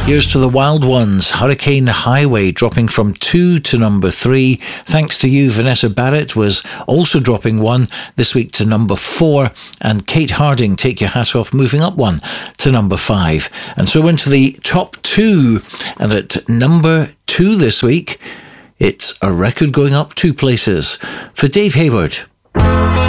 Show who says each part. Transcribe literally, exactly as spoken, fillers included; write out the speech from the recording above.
Speaker 1: Here's to the Wild Ones, Hurricane Highway, dropping from two to number three. Thanks to you, Vanessa Barrett was also dropping one this week to number four. And Kate Harding, Take Your Hat Off, moving up one to number five. And so into the top two. And at number two this week, it's a record going up two places for Dave Hayward.